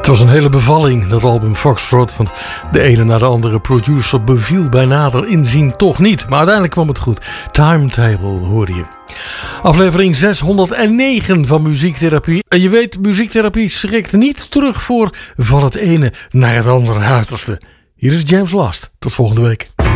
Het was een hele bevalling, dat album Foxtrot. Want de ene na de andere producer beviel bij nader inzien toch niet. Maar uiteindelijk kwam het goed. Timetable hoorde je. Aflevering 609 van Muziektherapie. En je weet, muziektherapie schrikt niet terug voor van het ene naar het andere uiterste. Hier is James Last. Tot volgende week.